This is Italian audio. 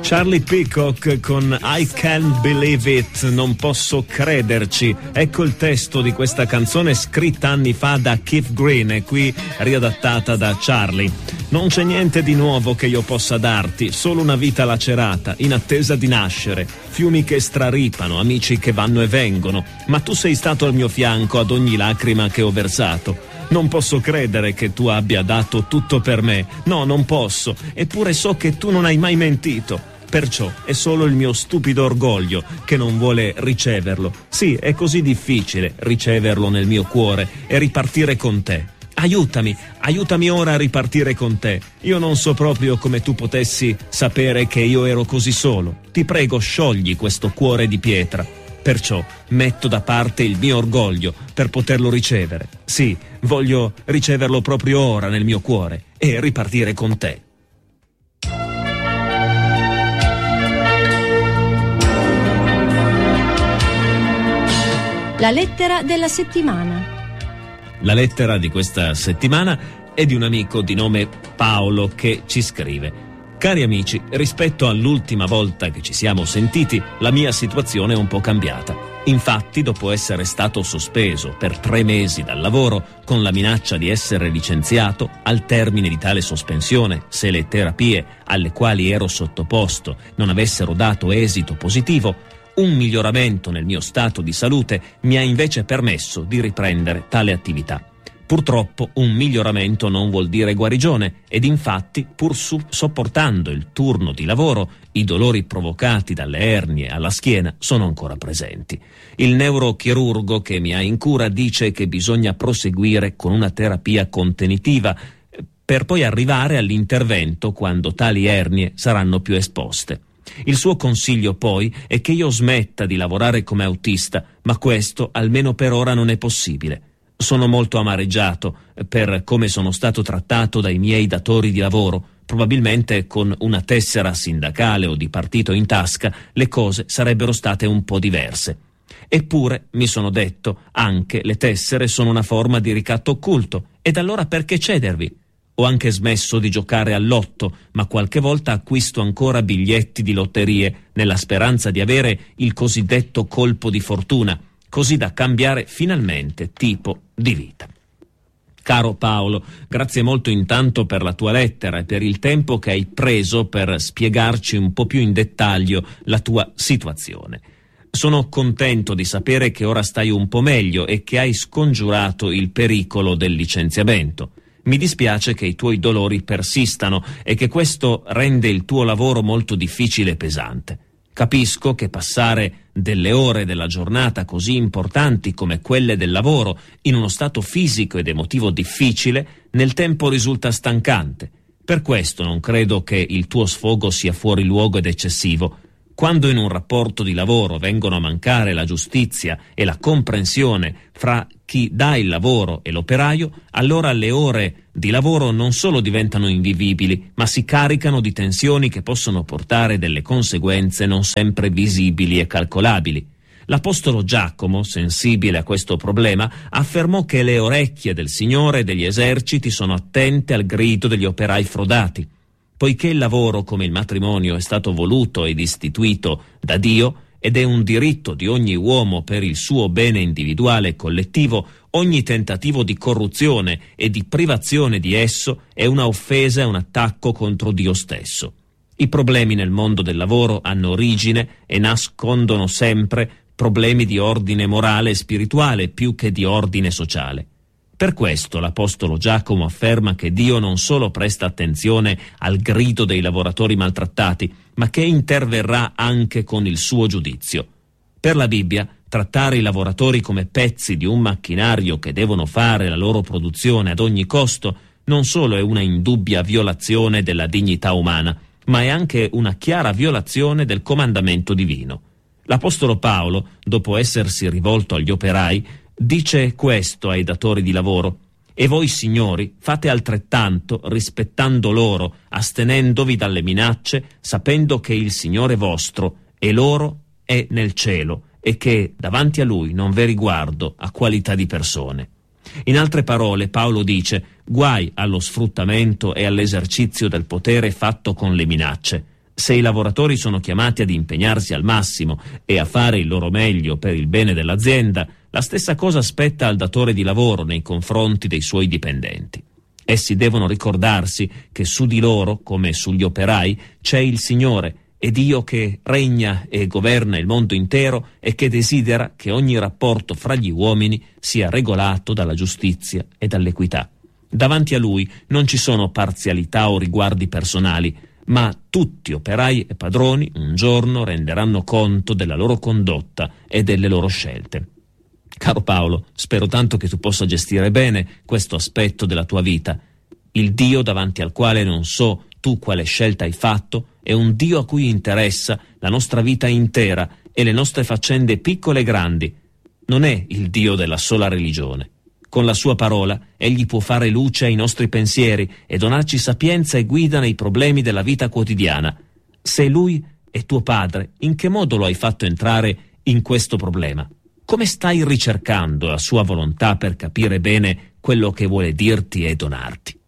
Charlie Peacock con I Can't Believe It, non posso crederci. Ecco il testo di questa canzone scritta anni fa da Keith Green e qui riadattata da Charlie. Non c'è niente di nuovo che io possa darti, solo una vita lacerata, in attesa di nascere, fiumi che straripano, amici che vanno e vengono, ma tu sei stato al mio fianco ad ogni lacrima che ho versato. Non posso credere che tu abbia dato tutto per me, no, non posso, eppure so che tu non hai mai mentito. Perciò è solo il mio stupido orgoglio che non vuole riceverlo. Sì, è così difficile riceverlo nel mio cuore e ripartire con te. Aiutami ora a ripartire con te. Io non so proprio come tu potessi sapere che io ero così solo. Ti prego, sciogli questo cuore di pietra. Perciò metto da parte il mio orgoglio per poterlo ricevere. Sì, voglio riceverlo proprio ora nel mio cuore e ripartire con te. La lettera della settimana. La lettera di questa settimana è di un amico di nome Paolo che ci scrive: cari amici, rispetto all'ultima volta che ci siamo sentiti, la mia situazione è un po' cambiata. Infatti, dopo essere stato sospeso per 3 mesi dal lavoro, con la minaccia di essere licenziato, al termine di tale sospensione, se le terapie alle quali ero sottoposto non avessero dato esito positivo, un miglioramento nel mio stato di salute mi ha invece permesso di riprendere tale attività. Purtroppo un miglioramento non vuol dire guarigione ed infatti, pur sopportando il turno di lavoro, i dolori provocati dalle ernie alla schiena sono ancora presenti. Il neurochirurgo che mi ha in cura dice che bisogna proseguire con una terapia contenitiva per poi arrivare all'intervento quando tali ernie saranno più esposte. Il suo consiglio poi è che io smetta di lavorare come autista, ma questo almeno per ora non è possibile. Sono molto amareggiato per come sono stato trattato dai miei datori di lavoro. Probabilmente con una tessera sindacale o di partito in tasca le cose sarebbero state un po' diverse. Eppure, mi sono detto, anche le tessere sono una forma di ricatto occulto, ed allora perché cedervi? Ho anche smesso di giocare al lotto, ma qualche volta acquisto ancora biglietti di lotterie nella speranza di avere il cosiddetto colpo di fortuna, così da cambiare finalmente tipo di vita. Caro Paolo, grazie molto intanto per la tua lettera e per il tempo che hai preso per spiegarci un po' più in dettaglio la tua situazione. Sono contento di sapere che ora stai un po' meglio e che hai scongiurato il pericolo del licenziamento. Mi dispiace che i tuoi dolori persistano e che questo rende il tuo lavoro molto difficile e pesante. Capisco che passare delle ore della giornata così importanti come quelle del lavoro in uno stato fisico ed emotivo difficile nel tempo risulta stancante. Per questo non credo che il tuo sfogo sia fuori luogo ed eccessivo. Quando in un rapporto di lavoro vengono a mancare la giustizia e la comprensione fra chi dà il lavoro e l'operaio, allora le ore di lavoro non solo diventano invivibili, ma si caricano di tensioni che possono portare delle conseguenze non sempre visibili e calcolabili. L'apostolo Giacomo, sensibile a questo problema, affermò che le orecchie del Signore degli eserciti sono attente al grido degli operai frodati. Poiché il lavoro, come il matrimonio, è stato voluto ed istituito da Dio ed è un diritto di ogni uomo per il suo bene individuale e collettivo, ogni tentativo di corruzione e di privazione di esso è una offesa e un attacco contro Dio stesso. I problemi nel mondo del lavoro hanno origine e nascondono sempre problemi di ordine morale e spirituale più che di ordine sociale. Per questo l'apostolo Giacomo afferma che Dio non solo presta attenzione al grido dei lavoratori maltrattati, ma che interverrà anche con il suo giudizio. Per la Bibbia, trattare i lavoratori come pezzi di un macchinario che devono fare la loro produzione ad ogni costo non solo è una indubbia violazione della dignità umana, ma è anche una chiara violazione del comandamento divino. L'apostolo Paolo, dopo essersi rivolto agli operai, dice questo ai datori di lavoro: e voi signori fate altrettanto, rispettando loro, astenendovi dalle minacce, sapendo che il Signore vostro e loro è nel cielo e che davanti a Lui non v'è riguardo a qualità di persone. In altre parole, Paolo dice: guai allo sfruttamento e all'esercizio del potere fatto con le minacce. Se i lavoratori sono chiamati ad impegnarsi al massimo e a fare il loro meglio per il bene dell'azienda, la stessa cosa spetta al datore di lavoro nei confronti dei suoi dipendenti. Essi devono ricordarsi che su di loro, come sugli operai, c'è il Signore, è Dio che regna e governa il mondo intero e che desidera che ogni rapporto fra gli uomini sia regolato dalla giustizia e dall'equità. Davanti a Lui non ci sono parzialità o riguardi personali, ma tutti operai e padroni un giorno renderanno conto della loro condotta e delle loro scelte. Caro Paolo, spero tanto che tu possa gestire bene questo aspetto della tua vita. Il Dio davanti al quale non so tu quale scelta hai fatto è un Dio a cui interessa la nostra vita intera e le nostre faccende piccole e grandi. Non è il Dio della sola religione. Con la sua parola egli può fare luce ai nostri pensieri e donarci sapienza e guida nei problemi della vita quotidiana. Se lui è tuo padre, in che modo lo hai fatto entrare in questo problema? Come stai ricercando la sua volontà per capire bene quello che vuole dirti e donarti?